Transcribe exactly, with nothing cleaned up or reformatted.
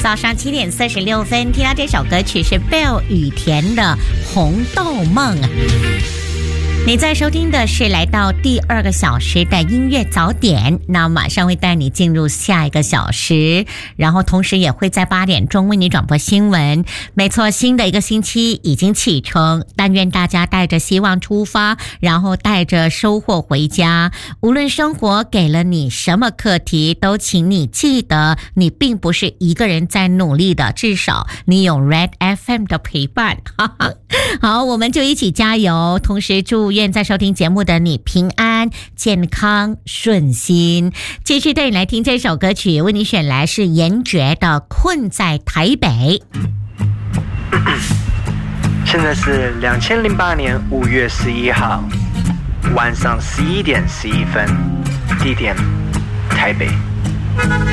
早上七点四十六分，听到这首歌曲是 Bell 雨田的《红豆梦》。你在收听的是来到第二个小时的音乐早点，那马上会带你进入下一个小时，然后同时也会在八点钟为你转播新闻。没错，新的一个星期已经启程，但愿大家带着希望出发，然后带着收获回家。无论生活给了你什么课题，都请你记得你并不是一个人在努力的，至少你有 Red F M 的陪伴。好，我们就一起加油，同时祝愿在收听节目的你平安、健康、顺心。继续带你来听这首歌曲，为你选来是严爵的《困在台北》。 现在是两千零八年五月十一号晚上十一点十一分，地点台北。